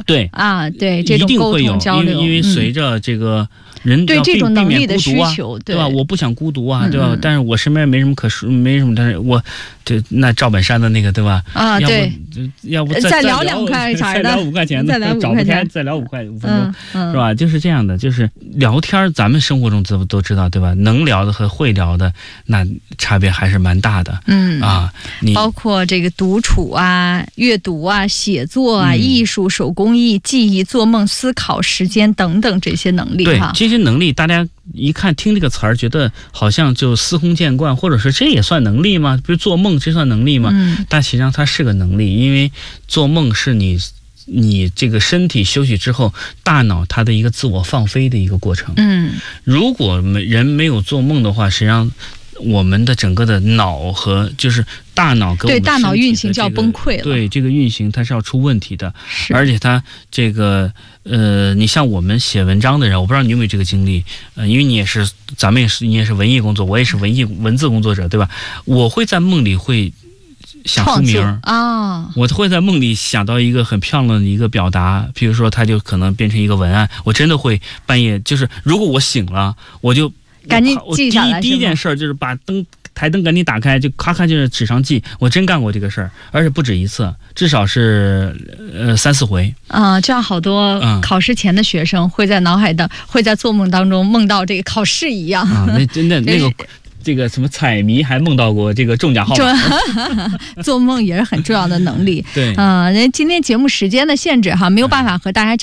对啊，对这种沟通交流， 因为随着这个人对这种能力的需求， 对吧？我不想孤独啊，对吧？ 嗯但是我身边没什么可说，没什么，但是我这那赵本山的那个，对吧？ 啊，对， 要不再聊2块钱的， 再聊5块钱的， 再聊5 找不开，再聊5分钟，是吧？就是这样的，就是聊天，咱们生活中都知道，对吧？能聊的和会聊的，那差别还是蛮大的。你包括这个独处啊、阅读啊、写作啊、艺术、手工艺、记忆、做梦、思考、时间等等这些能力。 对这些能力，大家一看听这个词儿，觉得好像就司空见惯，或者是这也算能力吗？比如做梦，这算能力吗？但实际上它是个能力，因为做梦是你这个身体休息之后，大脑它的一个自我放飞的一个过程。如果人没有做梦的话，实际上我们的整个的脑和就是大脑跟我们对大脑运行就要崩溃了， 对这个运行它是要出问题的，而且它这个你像我们写文章的人，我不知道你有没有这个经历，因为你也是文艺工作，我也是文字工作者，对吧？我会在梦里会想出名啊，我会在梦里想到一个很漂亮的一个表达，比如说它就可能变成一个文案，我真的会半夜，就是如果我醒了，我就赶紧记下来。 第一件事就是把台灯赶紧打开，就咔咔就是纸上记。我真干过这个事儿，而且不止一次，至少是3、4回。 这样好多考试前的学生会在会在做梦当中梦到这个考试一样啊。 那真的那个。这个什么彩迷还梦到过这个中奖号码， 做梦也是很重要的能力。 对， 今天节目时间的限制哈，没有办法和大家